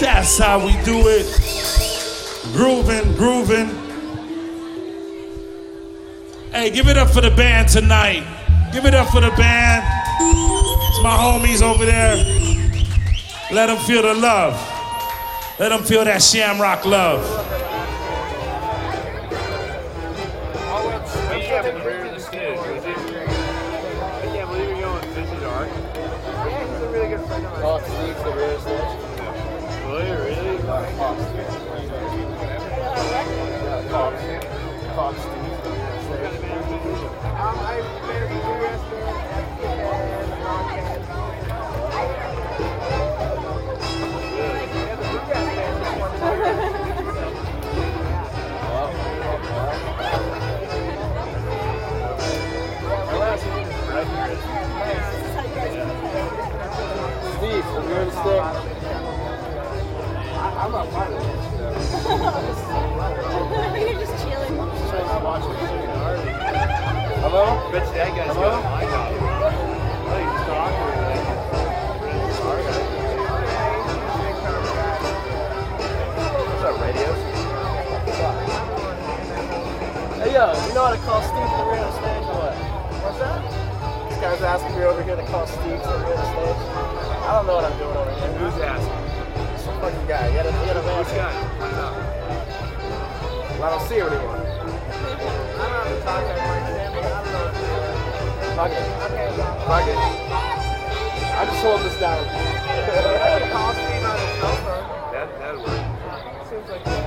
That's how we do it. Grooving, grooving. Hey, give it up for the band tonight. Give it up for the band. It's my homies over there. Let them feel the love. Let them feel that Shamrock love. Oh, Steve's the rear stage. Really? Cox Steve. Steve, I'm going to stay. I'm not part of this. You're just chilling. Hello? Bet you that guy's got a mic on. Oh, he's talking. What's up, radios? Hey, yo, you know how to call Steve to the rear of the stage or what? What's that? This guy's asking me over here to call Steve to the rear of the stage. I don't know what I'm doing over here. Who's asking? Some fucking guy. You gotta Which guy? Well, I don't see him anymore. I don't have to talk to him. Fuck it. Fuck it. I'm just holding this down. That'd work. Seems like